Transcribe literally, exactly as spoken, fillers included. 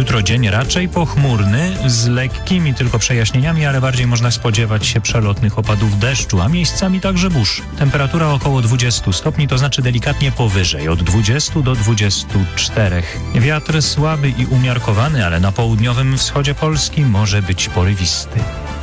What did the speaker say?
Jutro dzień raczej pochmurny, z lekkimi tylko przejaśnieniami, ale bardziej można spodziewać się przelotnych opadów deszczu, a miejscami także burz. Temperatura około dwudziestu stopni, to znaczy delikatnie powyżej, od dwudziestu do dwudziestu czterech. Wiatr słaby i umiarkowany, ale na południowym wschodzie Polski może być porywisty.